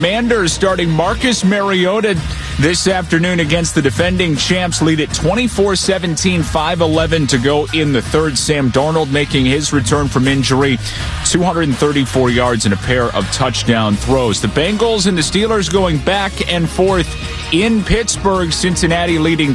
Commanders starting Marcus Mariota this afternoon against the defending champs, lead at 24-17, 5:11 to go in the third. Sam Darnold making his return from injury, 234 yards and a pair of touchdown throws. The Bengals and the Steelers going back and forth in Pittsburgh. Cincinnati leading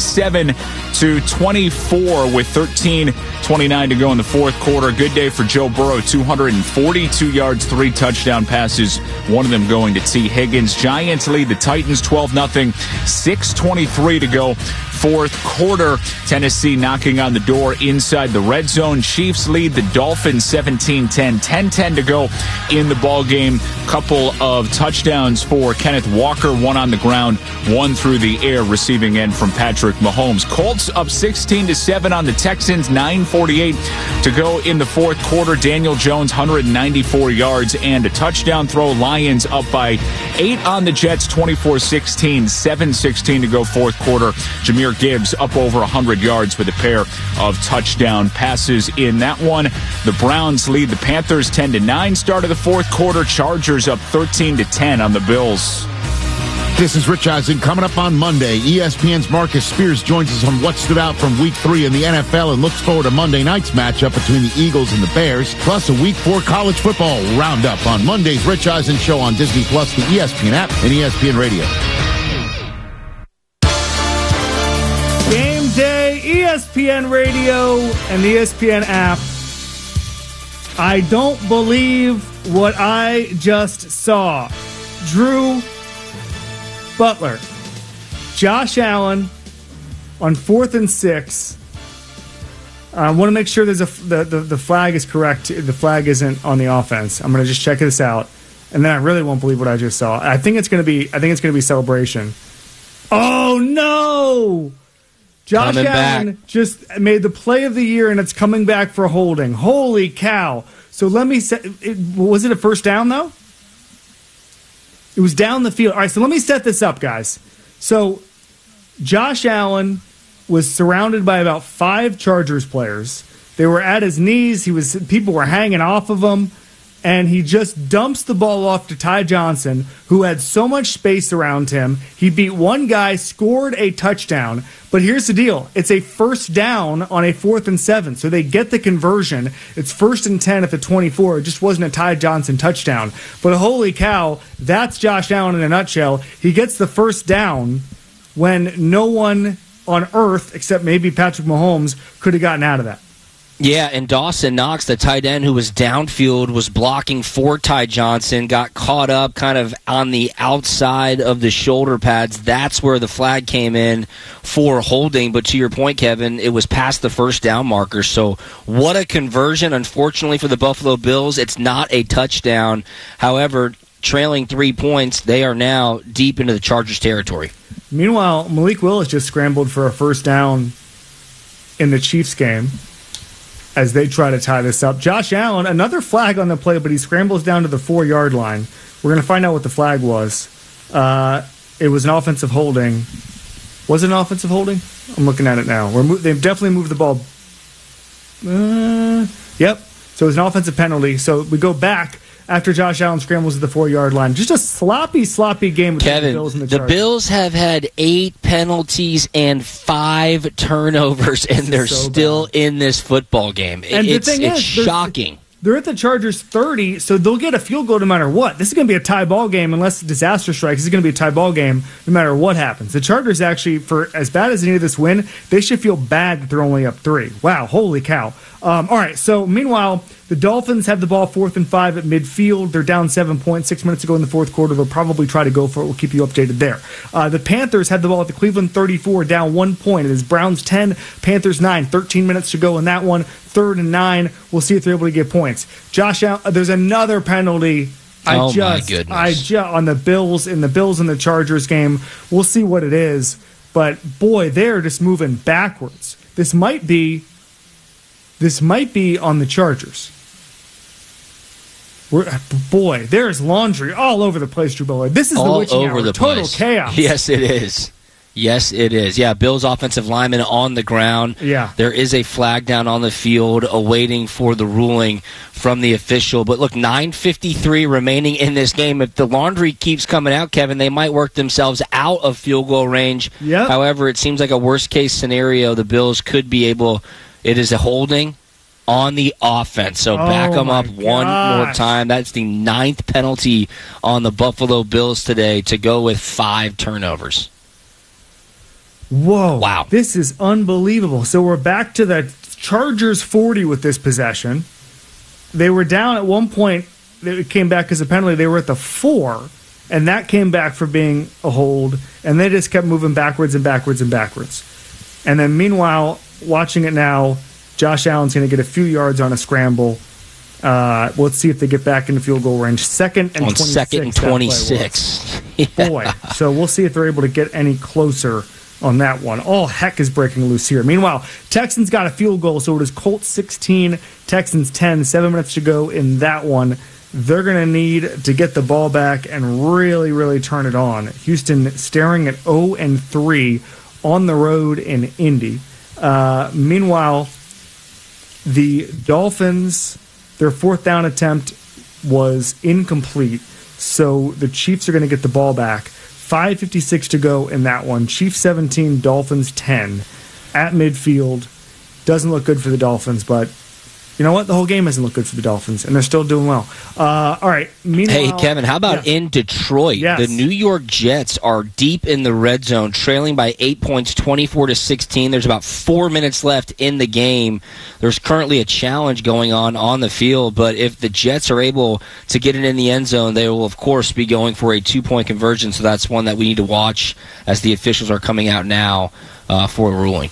27-24 with 13:29 to go in the fourth quarter. Good day for Joe Burrow, 242 yards, 3 touchdown passes, one of them going to T. Higgins. Giants lead the Titans 12-0, 6:23 to go. Fourth quarter, Tennessee knocking on the door inside the red zone. Chiefs lead the Dolphins 17-10, 10-10 to go in the ball game. Couple of touchdowns for Kenneth Walker, one on the ground, one through the air, receiving end from Patrick Mahomes. Colts up 16-7 on the Texans, 9:48 to go in the fourth quarter. Daniel Jones, 194 yards and a touchdown throw. Lions up by 8 on the Jets, 24-16, 7:16 to go fourth quarter. Jahmyr Gibbs up over 100 yards with a pair of touchdown passes in that one. The Browns lead the Panthers 10-9. Start of the fourth quarter. Chargers up 13-10 on the Bills. This is Rich Eisen. Coming up on Monday, ESPN's Marcus Spears joins us on what stood out from Week 3 in the NFL and looks forward to Monday night's matchup between the Eagles and the Bears, plus a Week 4 college football roundup on Monday's Rich Eisen Show on Disney+, the ESPN app, and ESPN Radio. Game day, ESPN Radio and the ESPN app. I don't believe what I just saw. Drew Butler, Josh Allen on 4th and 6. I want to make sure there's the flag is correct. The flag isn't on the offense. I'm going to just check this out, and then I really won't believe what I just saw. I think it's going to be celebration. Oh no! Josh Coming Allen back. just made the play of the year, and it's coming back for holding. Holy cow! So let me set. Was it a first down though? It was down the field. All right, so let me set this up, guys. So Josh Allen was surrounded by about 5 Chargers players. They were at his knees. People were hanging off of him, and he just dumps the ball off to Ty Johnson, who had so much space around him. He beat one guy, scored a touchdown. But here's the deal. It's a first down on a 4th and 7, so they get the conversion. It's 1st and 10 at the 24. It just wasn't a Ty Johnson touchdown. But holy cow, that's Josh Allen in a nutshell. He gets the first down when no one on earth, except maybe Patrick Mahomes, could have gotten out of that. Yeah, and Dawson Knox, the tight end who was downfield, was blocking for Ty Johnson, got caught up kind of on the outside of the shoulder pads. That's where the flag came in for holding. But to your point, Kevin, it was past the first down marker. So what a conversion. Unfortunately for the Buffalo Bills, it's not a touchdown. However, trailing 3 points, they are now deep into the Chargers territory. Meanwhile, Malik Willis just scrambled for a first down in the Chiefs game as they try to tie this up. Josh Allen, another flag on the play, but he scrambles down to the 4-yard line. We're going to find out what the flag was. It was an offensive holding. Was it an offensive holding? I'm looking at it now. They've definitely moved the ball. Yep. So it was an offensive penalty. So we go back after Josh Allen scrambles to the 4-yard line. Just a sloppy game with Kevin, the Bills and the the Chargers. Bills have had 8 penalties and 5 turnovers, and they're so still in this football game. And It's the thing is, shocking. They're at the Chargers 30, so they'll get a field goal no matter what. This is going to be a tie ball game unless disaster strikes. This is going to be a tie ball game no matter what happens. The Chargers actually, for as bad as they need this win, they should feel bad that they're only up 3. Wow, holy cow. All right, so meanwhile, the Dolphins have the ball 4th and 5 at midfield. They're down 7 points, 6 minutes to go in the fourth quarter. They'll probably try to go for it. We'll keep you updated there. The Panthers have the ball at the Cleveland 34, down 1 point. It is Browns 10, Panthers 9. 13 minutes to go in that one. 3rd and 9. We'll see if they're able to get points. Josh Allen, there's another penalty. My goodness. On the Bills and the Chargers game. We'll see what it is. But boy, they're just moving backwards. This might be on the Chargers. Boy, there's laundry all over the place, Drew Butler. This is all the witching over hour. the Total place. chaos. Yes, it is. Yes, it is. Yeah, Bills offensive lineman on the ground. Yeah. There is a flag down on the field awaiting for the ruling from the official. But look, 9:53 remaining in this game. If the laundry keeps coming out, Kevin, they might work themselves out of field goal range. Yep. However, it seems like a worst-case scenario. The Bills could be able – it is a holding on the offense. So back them up one more time. That's the 9th penalty on the Buffalo Bills today to go with 5 turnovers. Whoa. Wow. This is unbelievable. So we're back to the Chargers 40 with this possession. They were down at one point. It came back as a penalty. They were at the 4, and that came back for being a hold, and they just kept moving backwards and backwards and backwards. And then meanwhile, watching it now, Josh Allen's going to get a few yards on a scramble. Let's see if they get back into field goal range. Second and 26. Yeah. Boy. So we'll see if they're able to get any closer on that one. All heck is breaking loose here. Meanwhile, Texans got a field goal, so it is Colts 16, Texans 10, 7 minutes to go in that one. They're going to need to get the ball back and really, really turn it on. Houston staring at 0-3 on the road in Indy. Meanwhile, the Dolphins, their 4th down attempt was incomplete, so the Chiefs are going to get the ball back. 5:56 to go in that one. Chiefs 17, Dolphins 10 at midfield. Doesn't look good for the Dolphins, but you know what? The whole game doesn't look good for the Dolphins, and they're still doing well. All right. Meanwhile, hey, Kevin, how about in Detroit? Yes. The New York Jets are deep in the red zone, trailing by 8 points, 24-16. There's about 4 minutes left in the game. There's currently a challenge going on the field, but if the Jets are able to get it in the end zone, they will, of course, be going for a 2-point conversion, so that's one that we need to watch as the officials are coming out now for a ruling.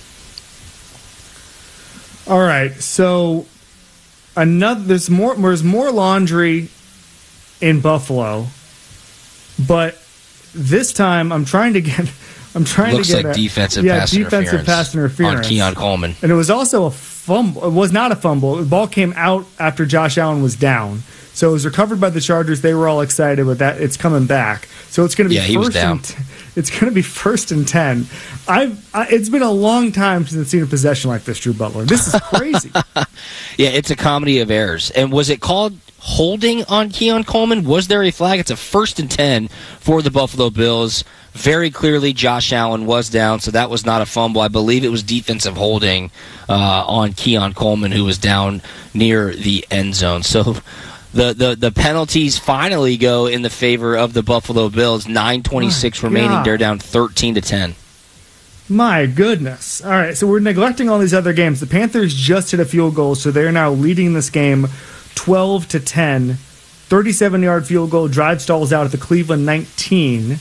All right, so there's more laundry in Buffalo, but this time I'm trying to get defensive pass interference on Keon Coleman, and it was also a fumble. It was not a fumble. The ball came out after Josh Allen was down, so it was recovered by the Chargers. They were all excited with that. It's coming back, so it's going to be he was down. It's going to be 1st and 10. It's been a long time since I've seen a possession like this, Drew Butler. This is crazy. Yeah, it's a comedy of errors. And was it called holding on Keon Coleman? Was there a flag? It's a 1st and 10 for the Buffalo Bills. Very clearly, Josh Allen was down, so that was not a fumble. I believe it was defensive holding on Keon Coleman, who was down near the end zone. So the penalties finally go in the favor of the Buffalo Bills. 9:26 remaining. They're down 13-10. My goodness. All right, so we're neglecting all these other games. The Panthers just hit a field goal, so they're now leading this game 12-10. 37-yard field goal. Drive stalls out at the Cleveland 19.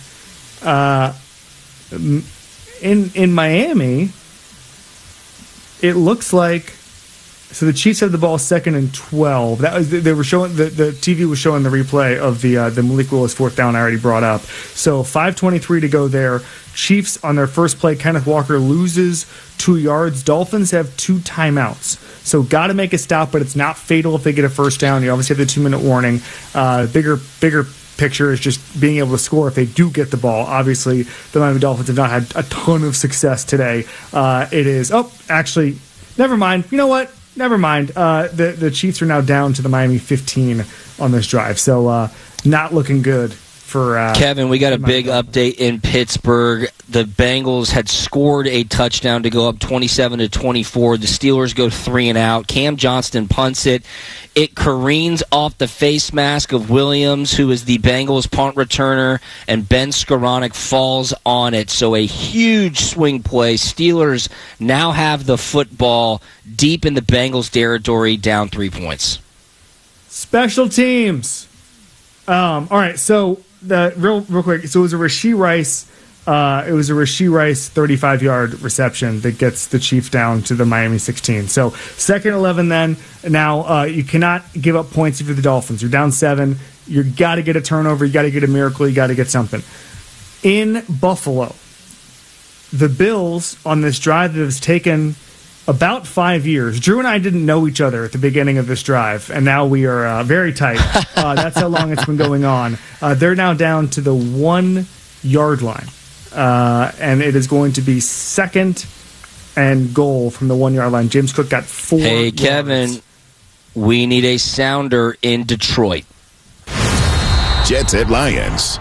In Miami, it looks like. So the Chiefs have the ball 2nd and 12. They were showing the TV was showing the replay of the Malik Willis 4th down I already brought up. So 5:23 to go there. Chiefs on their first play. Kenneth Walker loses 2 yards. Dolphins have 2 timeouts. So got to make a stop, but it's not fatal if they get a first down. You obviously have the 2-minute warning. Bigger picture is just being able to score if they do get the ball. Obviously, the Miami Dolphins have not had a ton of success today. It is actually, never mind. You know what? Never mind. The Chiefs are now down to the Miami 15 on this drive. So not looking good for Kevin, we got a big update in Pittsburgh. The Bengals had scored a touchdown to go up 27-24. The Steelers go 3 and out. Cam Johnston punts it. It careens off the face mask of Williams, who is the Bengals punt returner, and Ben Skoranek falls on it. So a huge swing play. Steelers now have the football deep in the Bengals territory, down 3 points. Special teams. All right, so real quick. So it was a Rashee Rice. It was a Rashee Rice 35-yard reception that gets the Chiefs down to the Miami 16. So 2nd 11 then. Now you cannot give up points if you're the Dolphins. You're down 7. You got to get a turnover. You got to get a miracle. You got to get something. In Buffalo, the Bills on this drive that has taken about 5 years. Drew and I didn't know each other at the beginning of this drive, and now we are very tight. That's how long it's been going on. They're now down to the 1 yard line. and it is going to be 2nd and goal from the 1 yard line. James Cook got 4 Hey, yards. Kevin, we need a sounder in Detroit. Jets at Lions.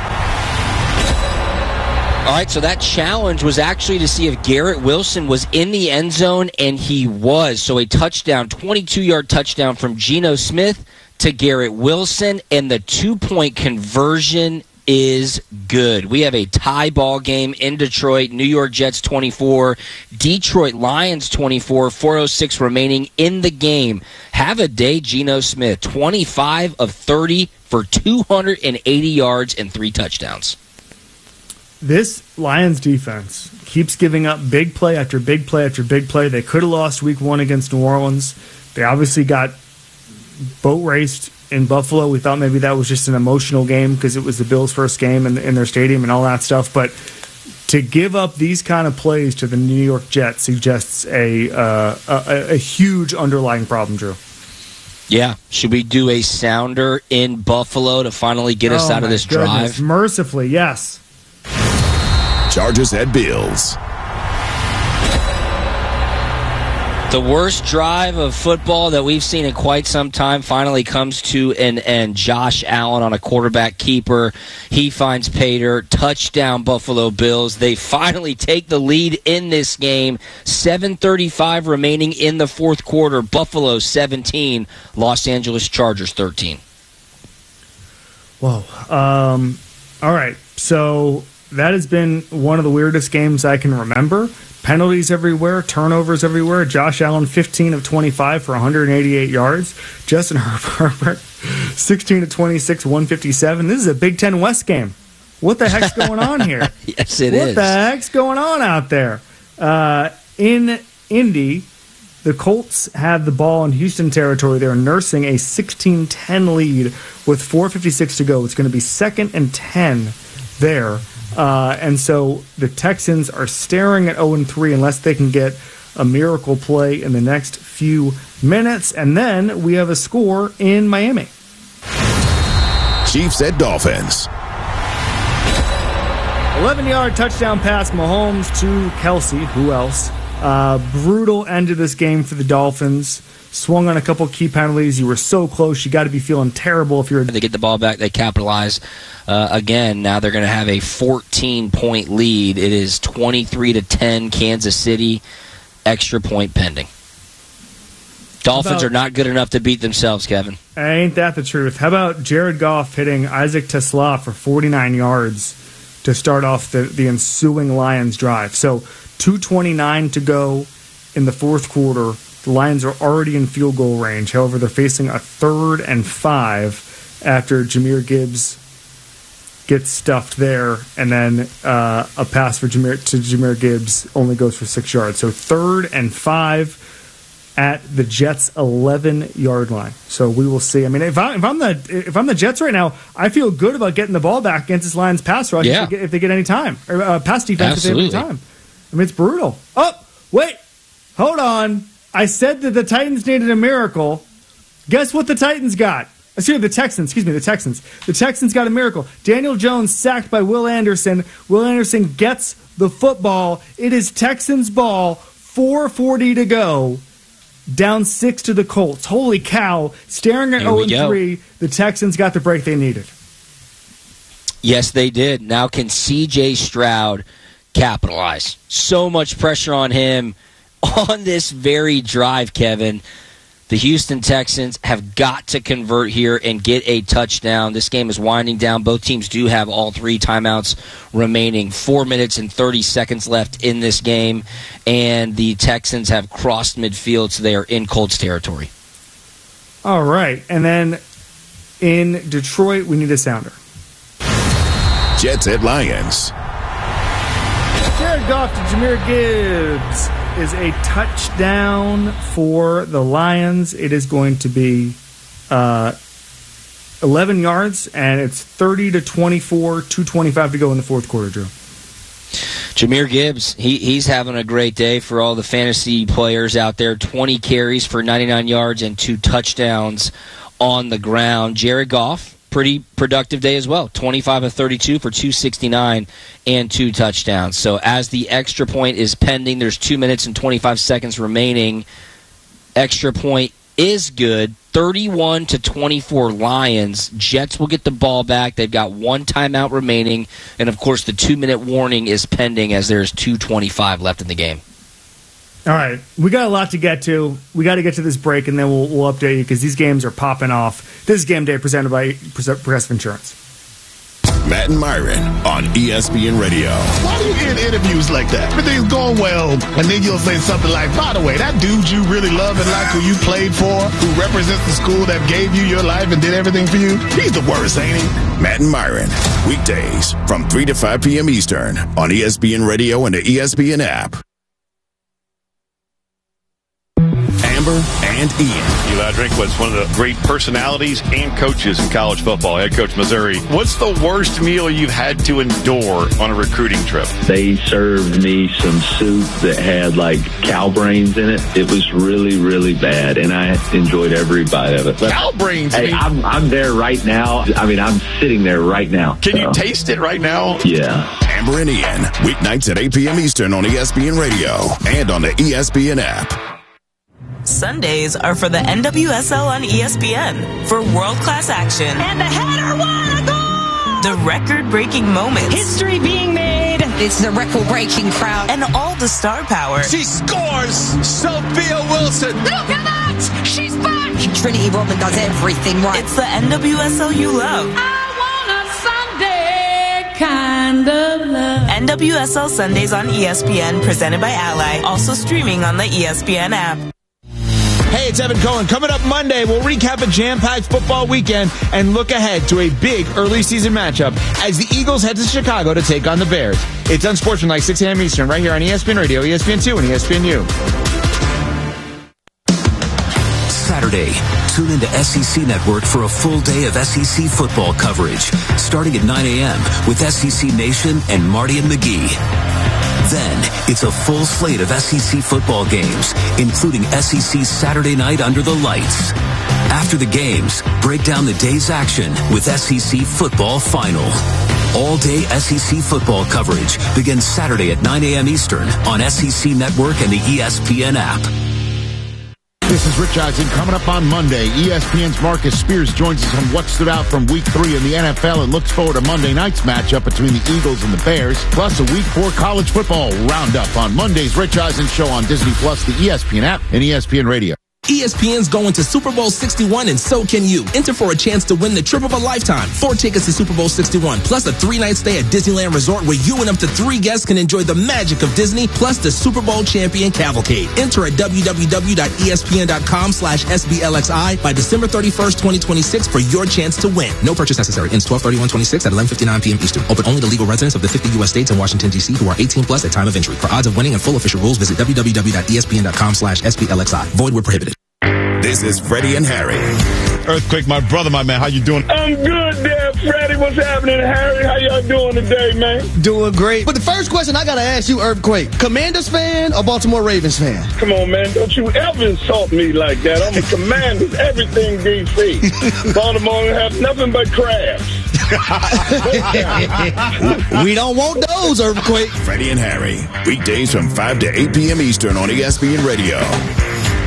All right, so that challenge was actually to see if Garrett Wilson was in the end zone, and he was. So a touchdown, 22-yard touchdown from Geno Smith to Garrett Wilson, and the 2-point conversion is good. We have a tie ball game in Detroit. New York Jets 24, Detroit Lions 24, 4:06 remaining in the game. Have a day, Geno Smith, 25 of 30 for 280 yards and 3 touchdowns. This Lions defense keeps giving up big play after big play after big play. They could have lost week 1 against New Orleans. They obviously got boat raced in Buffalo. We thought maybe that was just an emotional game because it was the Bills' first game in their stadium and all that stuff. But to give up these kind of plays to the New York Jets suggests a huge underlying problem, Drew. Yeah. Should we do a sounder in Buffalo to finally get us out of this drive? Mercifully, yes. Chargers at Bills. The worst drive of football that we've seen in quite some time finally comes to an end. Josh Allen on a quarterback keeper. He finds Pater. Touchdown, Buffalo Bills. They finally take the lead in this game. 7:35 remaining in the fourth quarter. Buffalo 17, Los Angeles Chargers 13. Whoa. All right. So that has been one of the weirdest games I can remember. Penalties everywhere, turnovers everywhere. Josh Allen, 15 of 25 for 188 yards. Justin Herbert, 16 of 26, 157. This is a Big Ten West game. What the heck's going on here? Yes, it is. What the heck's going on out there? In Indy, the Colts have the ball in Houston territory. They're nursing a 16-10 lead with 4:56 to go. It's going to be 2nd and 10 there. And so the Texans are staring at 0-3 unless they can get a miracle play in the next few minutes. And then we have a score in Miami. Chiefs at Dolphins. 11-yard touchdown pass, Mahomes to Kelsey. Who else? Brutal end to this game for the Dolphins. Swung on a couple key penalties. You were so close. You got to be feeling terrible if you're. They get the ball back. They capitalize again. Now they're going to have a 14-point lead. It is 23-10 Kansas City. Extra point pending. Dolphins are not good enough to beat themselves, Kevin. Ain't that the truth? How about Jared Goff hitting Isaac Tesla for 49 yards to start off the ensuing Lions drive? So 2:29 to go in the fourth quarter. The Lions are already in field goal range. However, they're facing a 3rd and 5 after Jahmyr Gibbs gets stuffed there, and then a pass to Jahmyr Gibbs only goes for 6 yards. So 3rd and 5 at the Jets' 11-yard line. So we will see. I mean, if I'm the Jets right now, I feel good about getting the ball back against this Lions pass rush if they get any time, or pass defense Absolutely. if they get any time. I mean, it's brutal. Oh, wait, hold on. I said that the Titans needed a miracle. Guess what the Titans got? The Texans. The Texans. The Texans got a miracle. Daniel Jones sacked by Will Anderson. Will Anderson gets the football. It is Texans ball. 4:40 to go. Down 6 to the Colts. Holy cow. Staring at 0-3. The Texans got the break they needed. Yes, they did. Now can C.J. Stroud capitalize? So much pressure on him on this very drive, Kevin. The Houston Texans have got to convert here and get a touchdown. This game is winding down. Both teams do have all 3 timeouts remaining. 4 minutes and 30 seconds left in this game. And the Texans have crossed midfield, so they are in Colts territory. All right. And then in Detroit, we need a sounder. Jets at Lions. Jared Goff to Jahmyr Gibbs is a touchdown for the Lions. It is going to be 11 yards, and it's 30-24, 2:25 to go in the fourth quarter, Drew. Jahmyr Gibbs, he's having a great day for all the fantasy players out there. 20 carries for 99 yards and 2 touchdowns on the ground. Jared Goff pretty productive day as well. 25 of 32 for 269 and 2 touchdowns. So as the extra point is pending, there's 2 minutes and 25 seconds remaining. Extra point is good. 31-24 Lions. Jets will get the ball back. They've got 1 timeout remaining. And, of course, the 2-minute warning is pending as there's 2:25 left in the game. All right. We got a lot to get to. We got to get to this break, and then we'll update you because these games are popping off. This is Game Day presented by Progressive Insurance. Matt and Myron on ESPN Radio. Why do you end interviews like that? Everything's going well, and then you'll say something like, by the way, that dude you really love and like who you played for, who represents the school that gave you your life and did everything for you, he's the worst, ain't he? Matt and Myron, weekdays from 3 to 5 p.m. Eastern on ESPN Radio and the ESPN app. Amber and Ian. Eli Drinkwitz, one of the great personalities and coaches in college football, head coach Missouri. What's the worst meal you've had to endure on a recruiting trip? They served me some soup that had like cow brains in it. It was really, really bad, and I enjoyed every bite of it. But, Cow brains? hey, I'm there right now. I mean, I'm sitting there right now. Can you taste it right now? Yeah. Amber and Ian, weeknights at 8 p.m. Eastern on ESPN Radio and on the ESPN app. Sundays are for the NWSL on ESPN for world-class action. And the header, what a goal! The record-breaking moments. History being made. It's the record-breaking crowd. And all the star power. She scores! Sophia Wilson! Look at that! She's back! Trinity Rodman does everything right. It's the NWSL you love. I want a Sunday kind of love. NWSL Sundays on ESPN, presented by Ally. Also streaming on the ESPN app. Hey, it's Evan Cohen. Coming up Monday, we'll recap a jam-packed football weekend and look ahead to a big early season matchup as the Eagles head to Chicago to take on the Bears. It's Unsportsmanlike, 6 a.m. Eastern, right here on ESPN Radio, ESPN2, and ESPNU. Saturday, tune into SEC Network for a full day of SEC football coverage, starting at 9 a.m. with SEC Nation and Marty and McGee. Then, it's a full slate of SEC football games, including SEC Saturday Night Under the Lights. After the games, break down the day's action with SEC Football Final. All-day SEC football coverage begins Saturday at 9 a.m. Eastern on SEC Network and the ESPN app. This is Rich Eisen. Coming up on Monday, ESPN's Marcus Spears joins us on what stood out from Week 3 in the NFL and looks forward to Monday night's matchup between the Eagles and the Bears, plus a Week 4 college football roundup on Monday's Rich Eisen Show on Disney+, the ESPN app, and ESPN Radio. ESPN's going to Super Bowl 61, and so can you. Enter for a chance to win the trip of a lifetime. 4 tickets to Super Bowl 61, plus a 3-night stay at Disneyland Resort where you and up to 3 guests can enjoy the magic of Disney, plus the Super Bowl champion cavalcade. Enter at www.espn.com/SBLXI by December 31st, 2026 for your chance to win. No purchase necessary. Ends 12/31/26 at 11:59 p.m. Eastern. Open only to legal residents of the 50 U.S. states and Washington, D.C. who are 18 plus at time of entry. For odds of winning and full official rules, visit www.espn.com/SBLXI. Void where prohibited. This is Freddie and Harry. Earthquake, my brother, my man. How you doing? I'm good there, Freddie. What's happening, Harry? How y'all doing today, man? Doing great. But the first question I got to ask you, Earthquake, Commanders fan or Baltimore Ravens fan? Come on, man. Don't you ever insult me like that. I'm a Commanders, everything D.C. Baltimore have nothing but crabs. We don't want those, Earthquake. Freddie and Harry, weekdays from 5 to 8 p.m. Eastern on ESPN Radio.